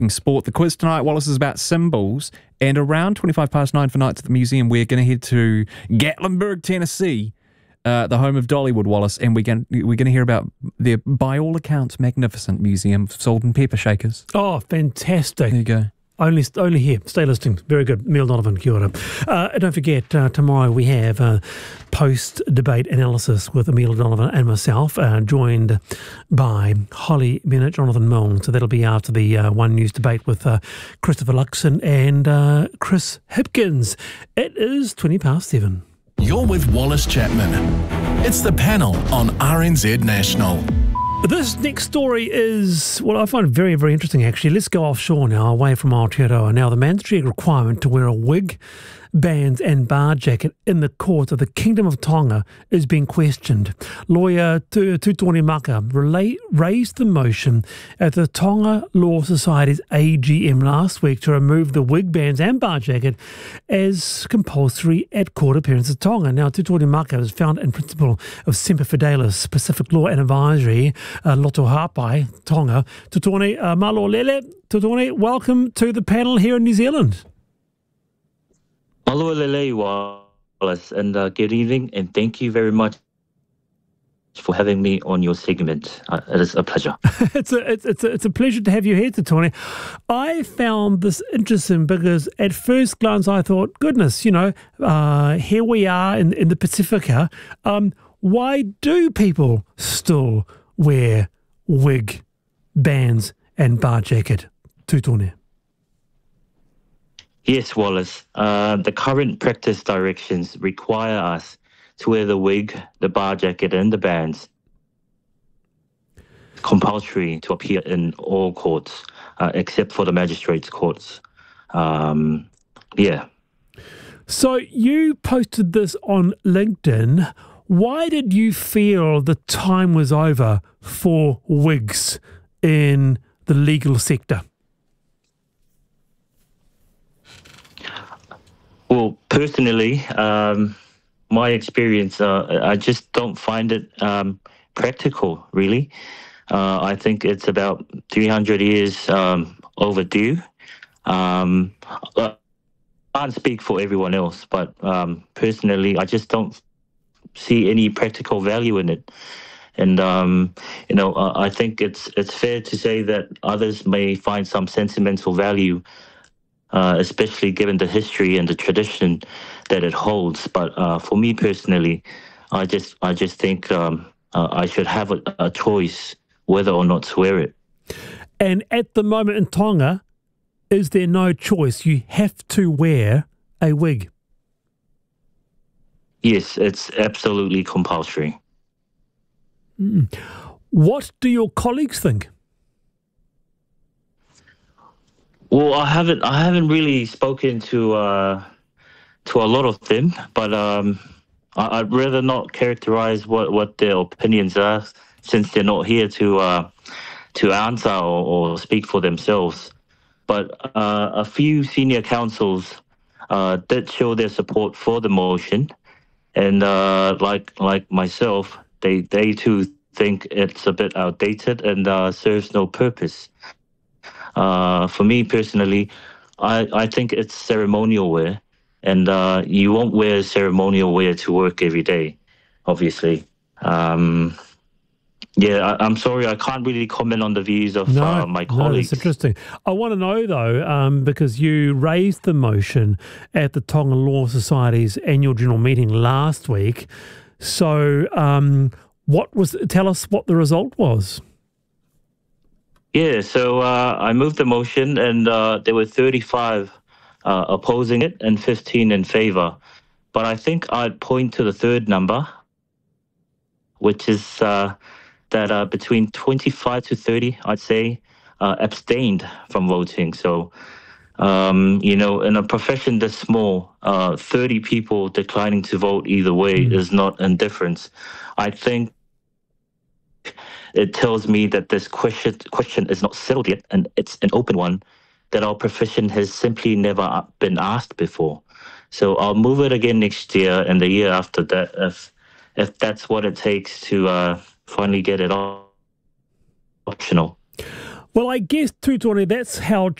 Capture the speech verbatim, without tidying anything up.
sport. The quiz tonight, Wallace, is about symbols. And around twenty-five past nine for Nights at the Museum, we're going to head to Gatlinburg, Tennessee, uh, the home of Dollywood, Wallace. And we're going we're going to hear about their, by all accounts, magnificent museum of salt and pepper shakers. Oh, fantastic. There you go. Only only here. Stay listening. Very good. Neil Donovan, kia ora. Uh, don't forget, uh, tomorrow we have uh, post-debate analysis with Emil Donovan and myself, uh, joined by Holly Bennett, Jonathan Milne. So that'll be after the uh, One News debate with uh, Christopher Luxon and uh, Chris Hipkins. It is twenty past seven. You're with Wallace Chapman. It's the panel on R N Z National. This next story is, well, I find it very, very interesting, actually. Let's go offshore now, away from Aotearoa. Now, the mandatory requirement to wear a wig, bands and bar jacket in the court of the Kingdom of Tonga is being questioned. Lawyer Tutone Maka relay, raised the motion at the Tonga Law Society's A G M last week to remove the wig, bands and bar jacket as compulsory at court appearances in Tonga. Now, Tutone Maka is founder and principal of Semper Fidelis Pacific Law and Advisory, uh, Loto Hapai, Tonga. Tutone, uh, malo lele. Tutone, welcome to the panel here in New Zealand. Aloha lele, Wallace, and uh, good evening, and thank you very much for having me on your segment. Uh, it is a pleasure. it's, a, it's, it's, a, it's a pleasure to have you here, Tutone. I found this interesting because at first glance I thought, goodness, you know, uh, here we are in, in the Pacifica. Um, why do people still wear wig, bands and bar jacket, Tutone? Yes, Wallace. Uh, the current practice directions require us to wear the wig, the bar jacket, and the bands. Compulsory to appear in all courts, uh, except for the magistrates' courts. Um, yeah. So you posted this on LinkedIn. Why did you feel the time was over for wigs in the legal sector? Well, personally, um, my experience, uh, I just don't find it um, practical, really. Uh, I think it's about three hundred years um, overdue. Um, I can't speak for everyone else, but um, personally, I just don't see any practical value in it. And, um, you know, uh, I think it's it's fair to say that others may find some sentimental value, Uh, especially given the history and the tradition that it holds. But uh, for me personally, I just I just think um, uh, I should have a, a choice whether or not to wear it. And at the moment in Tonga, is there no choice? You have to wear a wig. Yes, it's absolutely compulsory. Mm. What do your colleagues think? Well, I haven't I haven't really spoken to uh, to a lot of them, but um, I, I'd rather not characterize what, what their opinions are, since they're not here to uh, to answer or, or speak for themselves. But uh, a few senior counsels uh, did show their support for the motion, and uh, like like myself, they they too think it's a bit outdated and uh, serves no purpose. Uh, for me personally, I, I think it's ceremonial wear, and uh, you won't wear ceremonial wear to work every day, obviously. Um, yeah, I, I'm sorry, I can't really comment on the views of no, uh, my no, colleagues. it's interesting. I want to know, though, um, because you raised the motion at the Tonga Law Society's annual general meeting last week. So um, what was? Tell us what the result was. Yeah, so uh, I moved the motion, and uh, there were thirty-five uh, opposing it and fifteen in favour. But I think I'd point to the third number, which is uh, that uh, between twenty-five to thirty, I'd say, uh, abstained from voting. So, um, you know, in a profession this small, uh, thirty people declining to vote either way mm. is not indifference. I think it tells me that this question question is not settled yet, and it's an open one that our profession has simply never been asked before. So I'll move it again next year and the year after that, if if that's what it takes to uh, finally get it optional. Well, I guess, two twenty, that's how